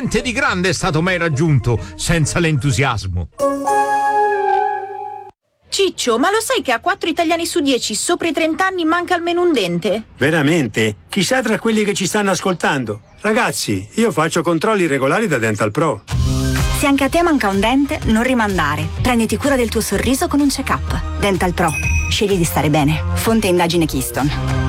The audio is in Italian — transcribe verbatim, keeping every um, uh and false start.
niente di grande è stato mai raggiunto senza l'entusiasmo. Ciccio, ma lo sai che a quattro italiani su dieci sopra i trenta anni manca almeno un dente? Veramente? Chissà tra quelli che ci stanno ascoltando. Ragazzi, io faccio controlli regolari da Dental Pro. Se anche a te manca un dente, non rimandare. Prenditi cura del tuo sorriso con un check-up. Dental Pro. Scegli di stare bene. Fonte indagine Keystone.